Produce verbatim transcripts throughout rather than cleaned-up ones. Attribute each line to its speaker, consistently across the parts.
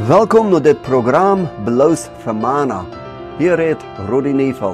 Speaker 1: Welkom naar dit programma Beloos voor Mana. Hier redt Rudi Nieveld.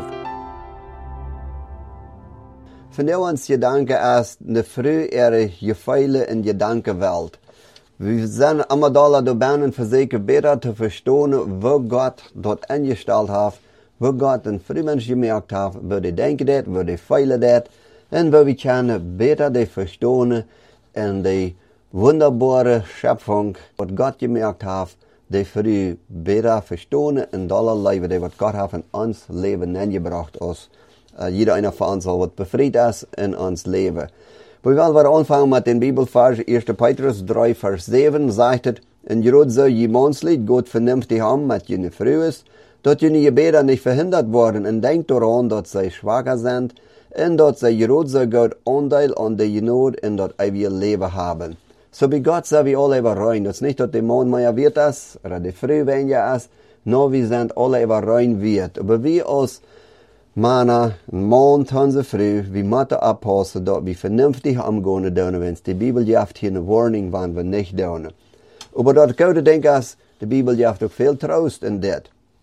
Speaker 1: Vandaag ons gedanken als de vroegere gevallen in de gedankenwelt. We zijn allemaal dabei versuchen beter te verstaan, wo Gott dort ingesteld heeft, wo Gott een frühmensch gemerkt heeft, wo die denken dat, wo die feilen dat, en wo we kunnen beter die verstaan en die wunderbare Schöpfung, wat Gott gemerkt heeft, die früh beter verstaan en alle leven, die wat Gott heeft in ons leven ingebracht is. Uh, jeder einer von uns soll wat befreit ist in ons leven. We willen weer aanvangen met den Bibelvers, eerste Petrus drie vers zeven, zegt het, en Jerod soll je menselijk Gott vernünftig haben, met je früh ist, dat je Gebete nicht verhindert worden, en denkt daran, dat zij schwacher sind, en dat zij Jerod soll Gott Anteil an der Not in dat ewige Leben haben. So wie Gott soll wir alle überrein. Das ist nicht, dass der Mann mehr wird ist, oder die Früh weniger ist, nur wir sind alle überrein wird. Aber wir als Männer, Mann, Tanze, Früh, wir müssen abpassen, dass wir vernünftig umgehen dürfen, wenn die Bibel gibt hier eine Warnung, wenn wir nicht dürfen. Aber das gute Ding ist, die Bibel gibt auch viel Trost in das.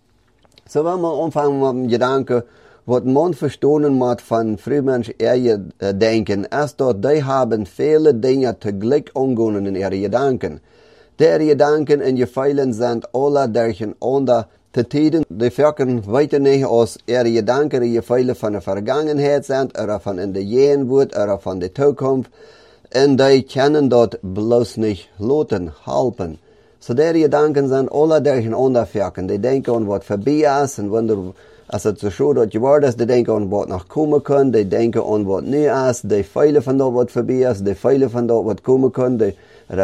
Speaker 1: So wenn wir anfangen mit dem Gedanken, was man verstehen muss von Frühmensch eher denken, ist, dass die haben viele Dinge tegelijk angehen in ihre Gedanken. Der Gedanken und Gefühle sind alle durcheinander te tiden. Die wirken weiter nicht aus ihre Gedanken und Gefühle von der Vergangenheit sind, oder von in der Gegenwart, oder von der Zukunft. Und die können dort bloß nicht loten, helfen. So der Gedanken sind alle durcheinander wirken. Die denken an was vorbei ist und wenn als het zo schön dat je wordt is, die denken aan wat nog komen kan, die denken aan wat nu is, die feilen van dat wat voorbij is, die feilen van dat wat komen kan, die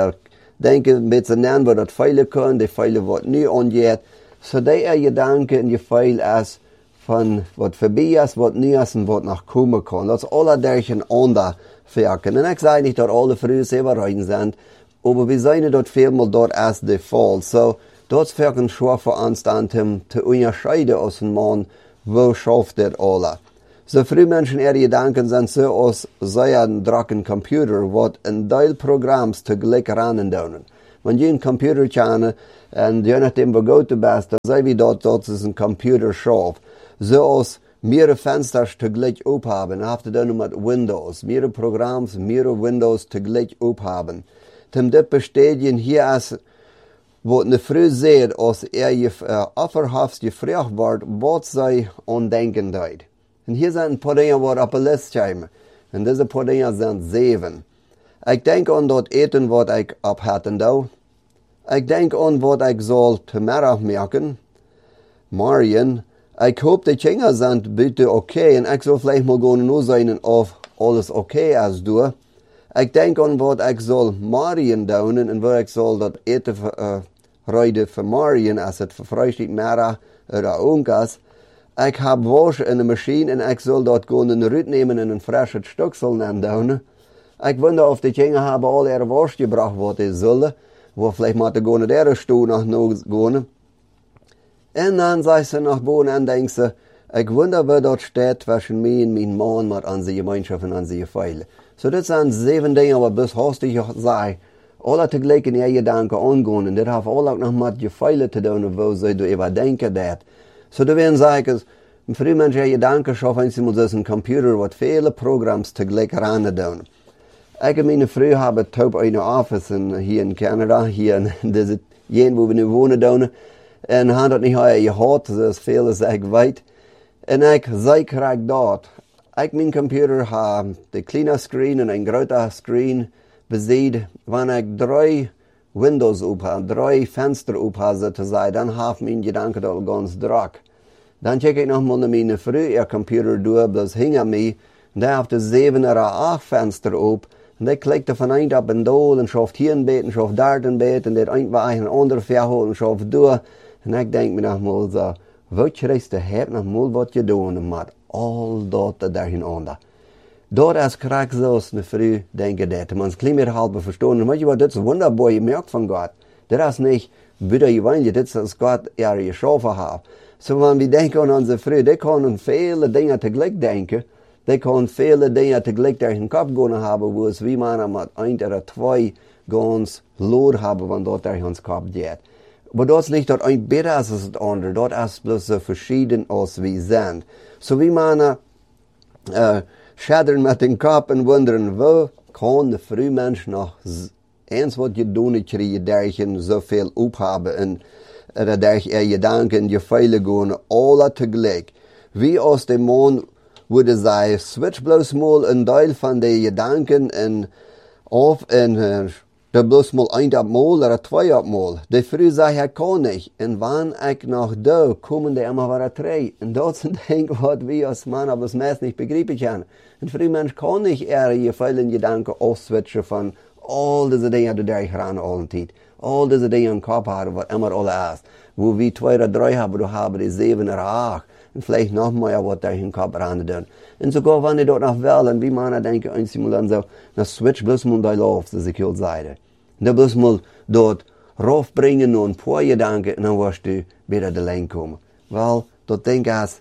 Speaker 1: denken met z'n naam wat dat feilen kan, die feilen wat nu aangeeft. So die er gedanken en je feil is van wat voorbij is, wat nu is en wat nog komen kan. Dat is alle durcheinander werken. En ik zeg niet dat alle vroeger selber rein zijn, maar we zijn dat vielmaal dat is de fall. So, dat is werken schwer voor ons dan te, te onderscheiden als een man, wo schafft dit alle. So früh Menschen ihre Gedanken sind so als sei ein drachen Computer, wat een deel Programms tegelijk rannen doen. Wenn je een Computer kennen, en je nachdem wo gut du bist, dann sei wie dort, dort ist ein Computer schafft. So als mehrere Fenster tegelijk ophaben, dan heeft je dan met Windows, mehrere Programms, mehrere Windows tegelijk ophaben. Tem dit bestätigen hier ist, wat ne früh seht, als er je uh, offerhaft gevraagd wordt, wat zij aan denken deed. En hier zijn een paar dingen wat op de lijst komen. En deze paar dingen zijn zeven. Ik denk aan dat eten wat ik op hatten doe. Ik denk aan wat ik zal te middag merken. Marien, ik hoop de kinderen zijn buiten oké. En ik zal vielleicht mal gaan nu zijn of alles oké is door. Ik denk aan wat ik zal Marien doen en wat ik zal dat eten uh, rijden voor Marien als het voor vrijdag middag oder onkas. Ik heb was in de machine en ik zal dat gewoon in de ruit nemen en een frische stuk zullen doen. Ik wonder of die kinderen hebben al ihre was gebracht wat die zullen. Wo vielleicht mal te gaan naar de stoel nog nog gaan. En dan zei ze naar boven en denkt ze, ik wonder waar dat staat tussen mij en mijn man met onze gemeenschap en onze feilen. So, dat zijn zeven dingen wat bis hastig zei. Alle tegelijk in je gedanken aangaan. En dat heeft alle ook nog met je feilen te doen, wo ze du even denken dat. So, da werden zeggen, een vroeg mens je gedanken schaffen, ze moet dus een computer wat vele programma's tegelijk ran doen. Ik en mijn vrouw hebben top een office in, hier in Canada, hier in deze jen waar we nu wonen doen. En had dat niet heel gehad, zoals veel als ik weet. En ik zei krijg dat. Ik mijn computer heb de kleine screen en een grote screen bezit. Wanneer ik drie Windows op heb, drie venster op heb, zo te zeggen, dan heb mijn gedanken al ganz druk. Dan check ik nog maar naar mijn vrouw, ihr computer door, dat hing aan mij. Daar heeft de zeven of acht venster op. En die klikt van eind op en door en schaft hier een beetje en schaft daar een beetje. En dat eind waar een andere verhaal en schaft door. En ik denk me nog maar zo, wat je reist, heb nog maar wat je doen met al dat daarin. Dat is krijg zoals een vrouw denken dat. Man klein meer halve verstaan. Weet je wat, dat is wonderbaar, je merkt van God. Dat is niet wieder gewöhnlich, dat is God er geschaffen heeft. So, wenn wir denken an unsere Frau, die können viele Dinge tegelijk denken. Die können viele Dinge tegelijk durch den Kopf gehen haben, wo es wie man mit ein oder zwei ganz Load haben, wenn dort durch uns Kopf geht. Aber dort ist nicht dort ein besser als das andere. Dort ist bloß so verschieden als wir sind. So wie man äh, schädern mit dem Kopf und wundern, wo kann der Frühmensch noch eins was gedaan kriegen, derchen so viel ophaben und uh, der er Gedanken, Gefühle gehen, alle tegelijk. Wie aus dem Mond würde sei, switch bloß mal ein Teil von den Gedanken und auf und uh, da bloß mal ein Mal oder zwei Mal. Die früh sei er kann nicht. Und wann ich noch da, kommen die immer wieder drei. Und das sind Dinge, was wir als Mann aber das meist nicht begreifen können. Ein Frühmensch kann nicht eher Gefühle und Gedanken ausswitchen von all diese Dinge, die der ich ran alle Zeit. All diese Dinge im Kopf haben, was immer alle ist. Wo wir zwei oder drei haben, du haben die sieben oder acht. Und vielleicht noch mehr, was der im Kopf ran tun. Und sogar wenn die dort noch wollen, wie man denkt, einmal dann so, na switch bloß mal die Lauf, das ich halt sage. Und dann bloß mal dort raufbringen und ein paar Gedanken, und dann wirst du wieder da lang kommen. Weil, dort denke ich,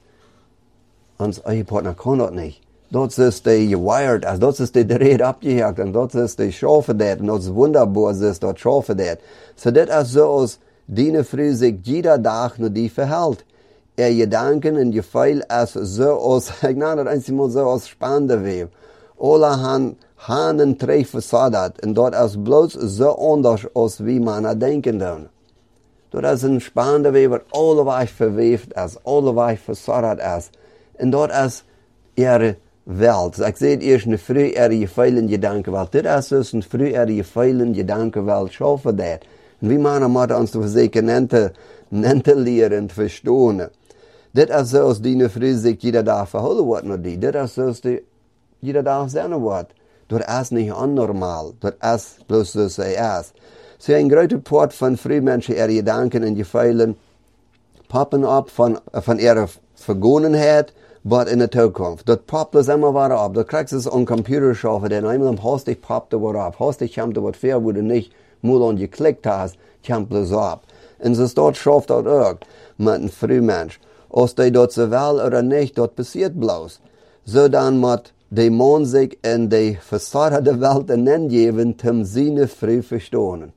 Speaker 1: ans Ehepartner kann das nicht. Dort ist die gewired, also dort ist die Gerät abgehakt, und dort ist die Schafe dort, und dort ist wunderbar, ist dort Schafe dort. So das ist so, als die früh sich jeder Tag nur die verhält. Er Gedanken und Gefühl ist so aus, ich nenne das einmal so aus Spannende. Alle haben einen Träg versadet, und dort ist bloß so anders, als wie man denken kann. Dort ist ein spannender Weg, was alle weich verwebt ist, alle weich versadet ist. Und dort ist ihre Welt. Ich sehe erst eine früh ihre Gefühle und Gedankenwelt. Das ist eine früh ihre Gefühle und Gedankenwelt schaffen das. Und wie man muss uns zu versuchen, nennte, nennte lehren, verstehen. Das ist so, als die früh sich jeder Tag verholen wird, nur die. Das ist so, als die jeder Tag sein wird. Das ist nicht unnormal. Das ist bloß so, wie es ist. So ein großer Part von Frühmenschen, ihre Gedanken und Gefühle poppen ab von, von ihrer Vergangenheit, aber in der Zukunft. Das poppt das immer weiter ab. Da kriegst du es am Computer schaffen, denn einmal hastig poppt das ab. Hastig kommt das fair, wo du nicht mal an geklickt hast, kommt das ab. Und so dort schafft das auch mit einem Frühmensch. Als die dort so will oder nicht, dort passiert bloß. So dann mit die Mann sich in die versarrte Welt hineingeben, um seine früh verstehen.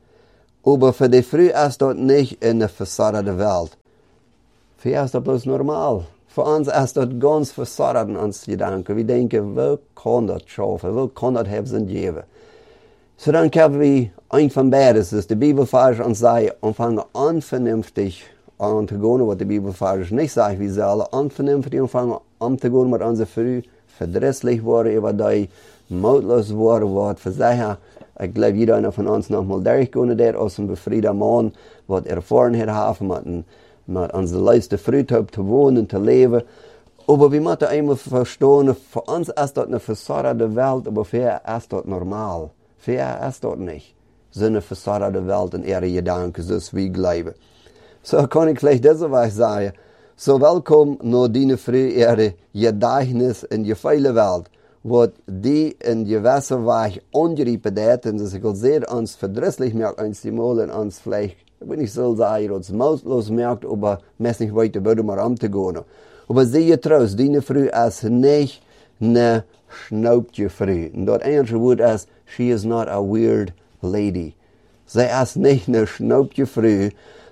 Speaker 1: Aber für die früh ist das nicht in der versarrte Welt. Für ihn ist das bloß normal. Für uns ist das ganz versarrt in uns Gedanken. Wir denken, wo kann das schaffen, wo kann das Hebsen geben. So dann können wir ein von beides, das ist die Bibelvers und sagt, anfangen an vernünftig an zu gehen, was die Bibelvers nicht sagt, wir sollen unvernünftig anfangen an zu gehen, mit unserer früh verdrisslich worden, über die mutlos worden, was für sich, ich glaube, jeder einer von uns noch mal durchgehen, der aus dem befriedeten Mann, was erfahren hat, haben, mit, mit unserer letzten Frühtag zu wohnen, zu leben. Aber wir müssen einmal verstehen, für uns ist das eine versarrte Welt, aber für ihn ist das normal. Für ihn ist das nicht. So eine versarrte Welt in ihre Gedanken, so wie glauben. So kann ich vielleicht deshalb sagen, so willkommen nur die früh ihre Gedächtnis in die viele Welt, wo die in gewisser Weise angerieben hat, und das ich sehr uns verdrisslich merkt, eins die Mal, und uns vielleicht, wenn ich so sagen, uns mautlos merkt, aber meist nicht weiter würde mal umzugehen. Aber sehe trost, die früh ist nicht eine schnaubtje früh. Und das englische Wort ist, she is not a weird lady. Sie ist nicht eine schnaubtje früh.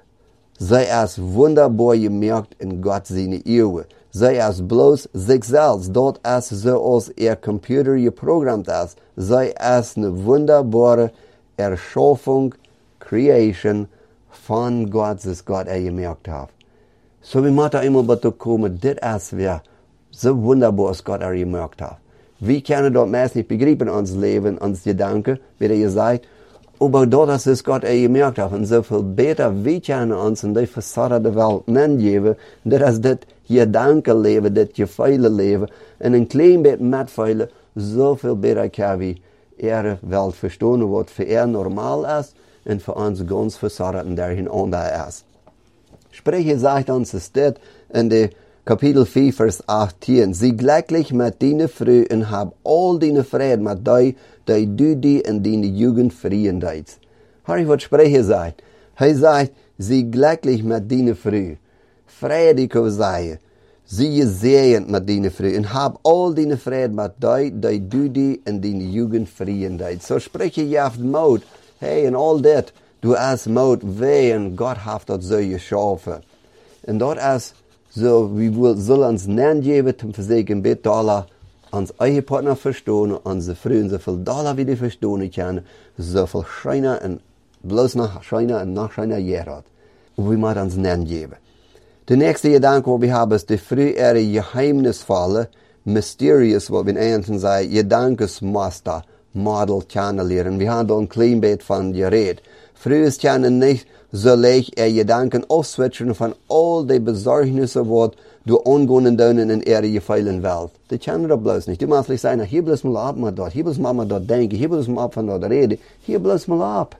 Speaker 1: Sie ist wunderbar gemerkt in Gott seine Ehe. Sie ist bloß sich selbst. Dort ist so, als ihr Computer geprogrammt ist. Sie ist eine wunderbare Erschaffung, Creation von Gott, das Gott er gemerkt hat. So wie man da immer dazu kommen, das ist wer so wunderbar, als Gott er gemerkt hat. Wir können dort meist nicht begreifen, uns Leben, uns Gedanken, wie er gesagt, aber dort ist Gott er gemerkt hat. Und so viel besser, wir können uns in die versarrte Welt nennen, das ist das Gedankenleben, das Gefühleleben, und ein klein bisschen mitfühlen, so viel besser können wir ihre Welt verstehen, was für er normal ist, und für uns ganz versarrt und dahin anders ist. Spreche sagt uns es das in der Kapitel vier, Vers achtzehn. Sie glücklich mit deiner Früh und hab all deine Frieden mit dir, die du die in deine Jugend frieren deitst. Hör ich, was Spreche sagt. Er sagt, sie glücklich mit deiner Früh. Freudig sei, sie gesegnet mit deiner Früh und hab all deine Frieden mit dir, die du die in deine Jugend frieren deitst. So spreche ich auf den Mut. Hey, und all das, Du hast Mut weh und Gott hat das so geschaffen. Und dort ist so, wie wir sollen uns nennen geben, zum Versägen, bitte Dollar, uns eigene Partner verstehen, unsere Freunde, so viel Dollar wie die verstehen können, so viel Scheiner und bloß noch Scheiner und noch Scheiner jährt. Und wir müssen uns nennen geben. Der nächste Gedanke, was wir haben, ist die frühere geheimnisvolle, mysterious, was wir in Englischen sagen, Gedankensmuster, Model kennenlernen. Wir haben da ein klein bisschen von geredet. Früher ist ja nicht so leicht, ihr Gedanken aufswitchen von all den Besorgnissen, was du angehen dürfen in ihrer gefeilen Welt. Die kennen das bloß nicht. Die musst nicht sagen, hier bloß mal ab mit dort, hier bloß mal dort denken, hier bloß mal ab von dort reden, hier bloß mal ab.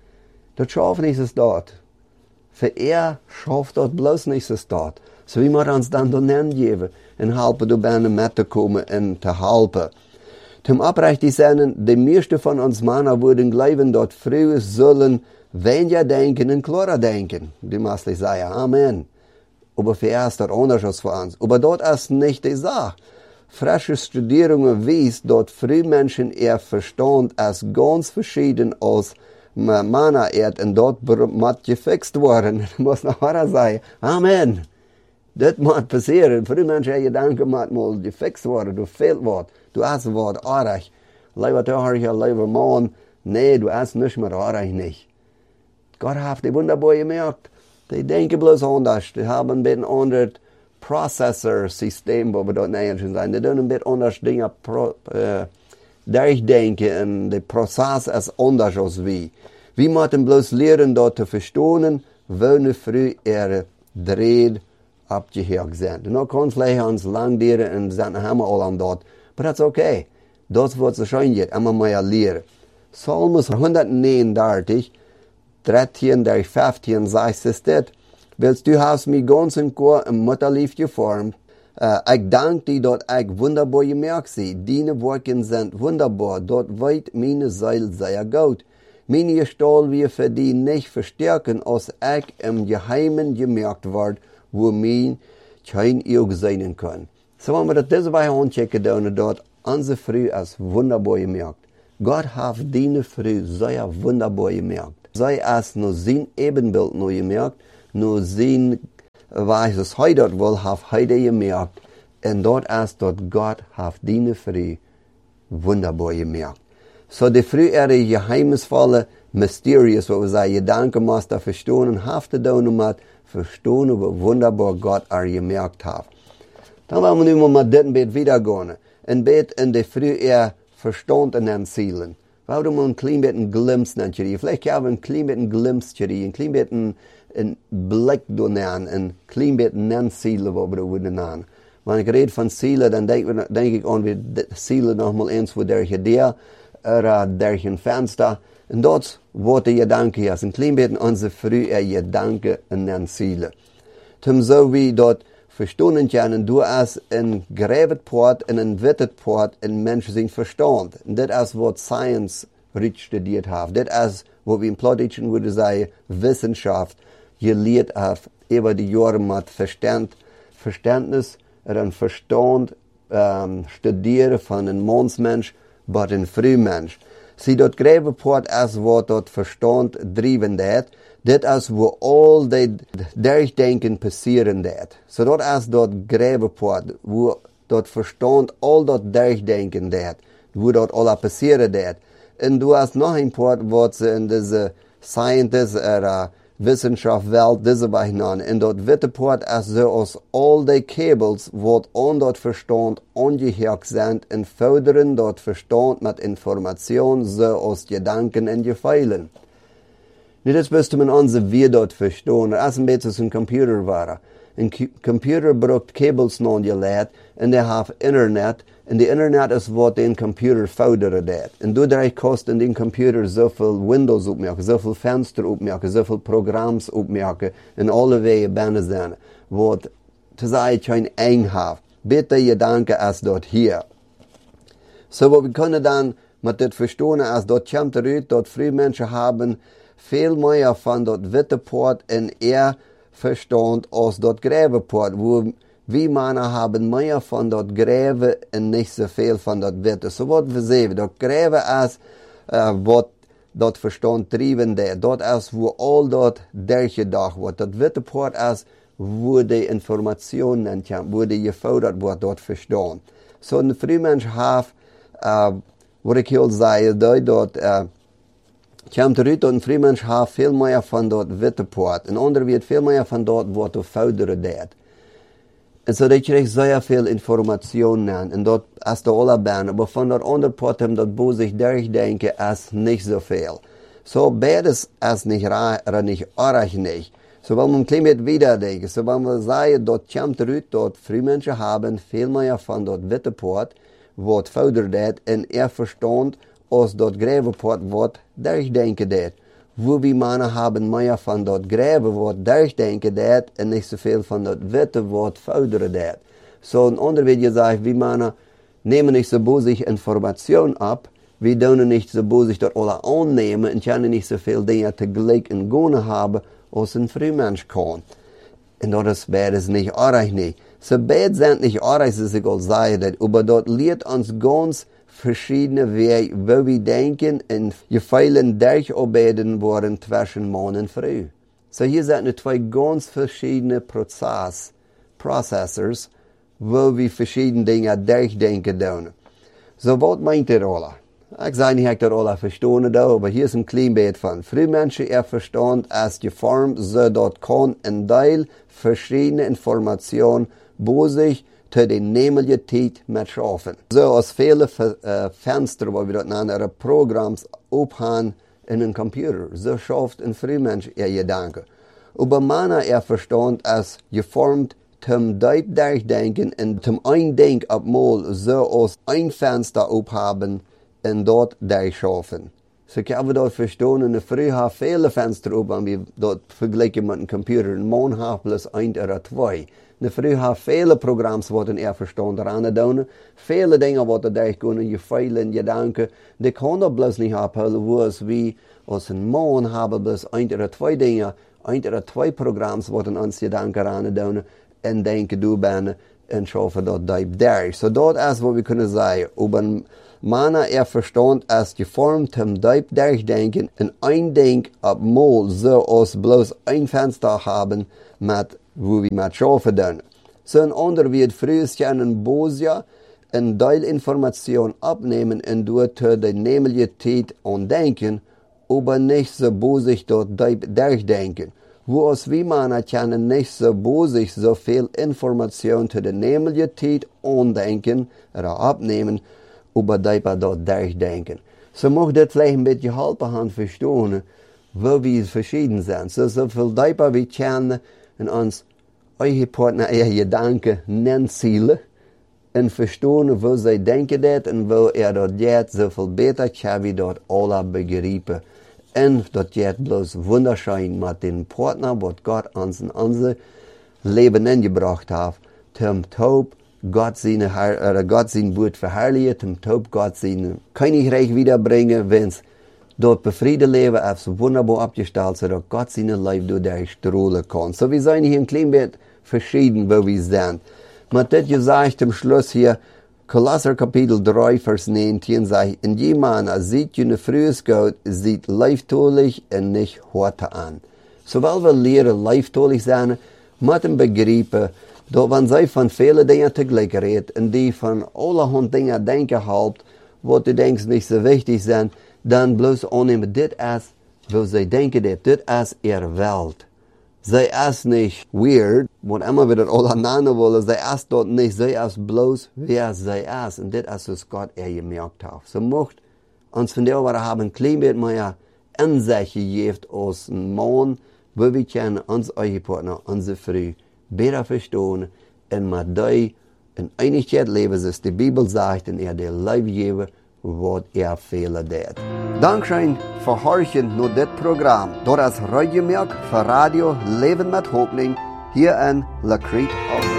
Speaker 1: Das schafft nicht es dort. Für er schafft dort bloß nicht es dort. So wie wir uns dann da nennen geben und helfen, du bei einem mitzukommen und zu helfen. Zum Abrecht die sagen, die meisten von uns Männer würden glauben, dort früher sollen weniger denken und klarer denken. Die musst nicht sagen, Amen. Aber für er ist das anders als für uns. Aber dort ist nicht die Sache. Frische Studierungen wiesen, dort früh Menschen eher Verstand als ganz verschieden als Männer und dort muss gefixt worden. Das muss noch wahr sein. Amen. Das muss passieren. Früh Menschen haben Gedanken, muss mal gefixt worden, du fehlt was. Du hast ein Wort artig. Lieber Tag, lieber Mann. Nee, du hast nicht mehr artig nicht. Gott hat die wunderbar gemerkt. Die denken bloß anders. Die haben ein bisschen anderes Processor-System, wo wir dort in Englisch sagen. Die tun ein bisschen anders Dinge pro, äh, durchdenken. Und der Prozess ist anders als wir. Wir müssen bloß lernen, dort zu verstehen, wenn früh ihre Dreh abgehört sind. Und dann kann es vielleicht uns lang dauern und sind haben wir alle an dort. Aber das ist okay. Das wird so schön jetzt. Immer mal lernen. Psalmus hundertneununddreißig, dreizehn durch fünfzehn sagt es das. Willst du hast mich ganz und gar im Mutterlieb geformt. Äh, ich danke dir, dass ich wunderbar gemerkt sie. Deine Worte sind wunderbar. Dort weit meine Seele sehr gut. Meine Gestalt wird für die nicht verstärken, als ich im Geheimen gemerkt wird, wo mir kein Auge sein kann. So wenn wir das diese Woche anchecken, dann dort unsere Früh als wunderbar gemerkt. Gott hat deine Früh sehr wunderbar gemerkt. Sei es nur sein Ebenbild nur gemerkt, nur sein, was es heute will, hat heute gemerkt. Und dort ist dort Gott hat deine Früh wunderbar gemerkt. So die frühere geheimnisvolle, mysterious, wo wir sagen, Gedanken muss da verstehen, hafte da nur mit verstehen, wie wunderbar Gott er gemerkt hat. Dann wollen wir nun mal mit diesem Bett wiedergehen. Ein Bett in die früher Verstand in den Zielen. Wir wollen ein klein bisschen Glimpse nennen. Vielleicht haben wir ein klein bisschen Glimpse, ein klein bisschen einen Blick nennen, ein klein bisschen nennen Ziele, wo wir würden nennen. Wenn ich rede von Zielen, dann denke denk ich an, wie Ziele nochmal eins, wo der Idee oder durch ein Fenster. Und dort wird der Gedanke jetzt ein klein bisschen unsere frühe Gedanken in den Zielen. Zum so wie dort verstehen können, du hast ein Gräbetport und ein Wittetport in Menschen sind Verstand. Und das ist, was Science richtig studiert hat. Das ist, wo wir in Plattdeutschen würde sagen, Wissenschaft gelehrt hat, über die Jahre mit Verstand, Verständnis und Verstand ähm, studieren von einem Mannsmensch, aber ein Frühmensch. Sie dort Gräbeport ist, wo dort Verstand driven wird. Das ist, wo all die Durchdenken passieren wird. So dort ist dort Gräbeport, wo dort Verstand all dort Durchdenken wird, wo dort alles passieren wird. Und du hast noch ein Port, wo sie in diese Scientist oder Wissenschaftswelt diese behinein. Und dort wird der Port ist so aus all die Cables, wo an dort Verstand angehört sind und fördern dort Verstand mit Informationen so aus Gedanken und Gefühlen. Nicht das müsste man unsere wir dort verstehen. Als ein bisschen so ein Computer war. Ein Computer braucht Cables noch gelegt und der hat Internet. Und die Internet ist, was den Computer fördert. Und dadurch kostet den Computer so viel Windows aufmerken, so viel Fenster aufmerken, so viel Programms aufmerken, in alle Wege bänden sind, wo zu sagen kein Eng hat. Bitte Gedanke ist dort hier. So, wir können dann mit das verstehen, als dort kommt er dort früh Menschen haben viel mehr von dort Witteport in ihr Verstand als dort Gräbeport, wo wir Männer haben mehr von dort Gräbe und nicht so viel von dort Witte. So was wir sehen, dort Gräbe ist, äh, was dat verstand drijven deed. Dat is wo al dat durchgedacht wordt. Dat witte poort is wo de informationen komt, wo de gefordert wordt, dat verstaan. Zo een frühmensch heeft, uh, wat ik heel zei, dat, dat uh, komt eruit dat een frühmensch heeft veel meer van dat witte poort. Een ander weet veel meer van dat wat de fouderen deed. En zo dat je krijgt zeer veel informationen en dat is de alle bijna. Maar van dat andere poort hem dat boos zich durchdenken is niet zoveel. Zo beides is niet raar, niet erg niet. So wenn wir ein klein bisschen wieder denken, so wenn wir sagen, dort kommt eruit, dort Frühmenschen haben viel mehr von dort Witteport, wat fouder deed, en er verstand, als dort Gräveport, wat durchdenken deed. Wo wir Männer haben mehr von dort Gräve, wat durchdenken deed, en nicht so viel von dort Witte, wat fouder deed. So ein anderer wird gesagt, wir Männer nehmen nicht so bosig Information ab, wir dürfen nicht so bosig dort alle annehmen, und können nicht so viel Dinge tegelijk in Gone haben, als een frühmensch kan. En dat is beides niet erg niet. Ze beide zijn niet erg, zoals ik al zei, maar dat leert ons ganz verschiedene wegen, wo we denken en gefeilen durcharbeiten worden zwischen Mann und Frau. So hier zijn nu twee ganz verschiedene Prozess, Processors, wo we verschiedene dingen durchdenken doen. So wat meint ihr alle? Ik zei niet, ik dat alle verstaan, maar hier is een klein beetje van. Frühmenschen er verstand als gevormd, zodat kan een deel verschillende informationen bij zich te de nemelijke tijd met schaffen. Zoals vele uh, vensters, waar we dat nennen, programma's opgaan in een computer. Zo schafft een Frühmensch er gedanken. Aber Männer er verstand als gevormd zum diep durchdenken en zum eindenken op mal, zoals een venster ophaben en dat durchschaffen. So können wir das verstehen, in der Früh haben viele Fenster oben, wenn wir das vergleichen mit einem Computer. Ein Mann hat bloß ein oder zwei. In der Früh haben viele Programme, die er verstehen, daran tun. Viele Dinge, die da durchgehen, je feilen, je danken, die kann das bloß nicht abholen, wo es wie, als ein Mann haben bloß ein oder zwei Dinge, ein oder zwei Programme, die uns je danken daran tun, en denken du bent, en schaffen dat diep durch. So dat is wat we kunnen zeggen. Über Männer er verstand als geformt hem diep durchdenken en eindenk op mal, so als bloß ein Fenster haben, met wo wir met schaffen doen. So ein ander wird frühest een Bosja en Teil Information abnehmen en door te de nemelijke tijd aandenken, aber nicht so bosig dort diep durchdenken. Wo als wie Männer können nicht so bosig so viel Information zu der nämlichen Zeit andenken oder abnehmen, aber dieper dort durchdenken. So mag das vielleicht ein bisschen helfen haben verstehen, wo wir verschieden sind. So, so viel dieper wir können in uns eure Partner eher Gedanken nennen Ziele und verstehen, wo sie denken das und wo er dort geht, so viel besser können wir dort alle begreifen. En dat je het bloos wunderschön met den Partner, wat Gott ons in onze Leben ingebracht heeft. Zum Taub Gott zijn, uh, Gott zijn Woord verherrlichen, zum Taub Gott zijn Königreich wiederbringen, wens dat befrieden Leben ist wunderbar abgestellt, zodat Gott zijn Leib durch strahlen kann. So, wir sind hier ein klein bisschen verschieden, wo wir sind. Maar dit gezegd zum Schluss hier, Kolosser Kapitel drei, Vers neunzehn sagt, in die Mann sieht je frühes Gott, sieht leiftolig und nicht harte an. So weil wir leren leiftolig sein, müssen begreifen, dass wenn sie von vielen Dingen tegelijk redet und die von allerhand Dingen denken halt, was du denkst nicht so wichtig sind, dann bloß annehmen, dit ist, wo sie denken, dit ist ihre Welt. Sie ist nicht weird, wat immer wir das alle nennen wollen, sie ist dort nicht, sie ist bloß, wer sie ist. Und das ist, was Gott er gemerkt hat. So macht uns von der Weise haben ein klein bisschen mehr Ansicht gegeben als ein Mann, wo wir können uns Ehepartner, unsere Frau, besser verstehen und mit die in Einigkeit leben, so die Bibel sagt, und er der Leib geben, wat er Fehler deed. Dankeschön für Horchen nur dit Programm. Dort als Radiomerk für Radio Leben mit Hoffnung hier in La Crete.